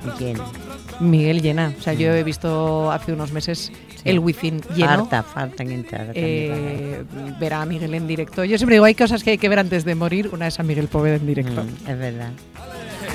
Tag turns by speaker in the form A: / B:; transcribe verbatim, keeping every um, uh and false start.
A: ¿Y quién?
B: Miguel llena. O sea, yo he visto hace unos meses sí. el Within lleno.
A: Falta, falta en entrar.
B: Eh, ver a Miguel en directo. Yo siempre digo, hay cosas que hay que ver antes de morir. Una es a Miguel Poveda en directo.
A: Mm, es verdad.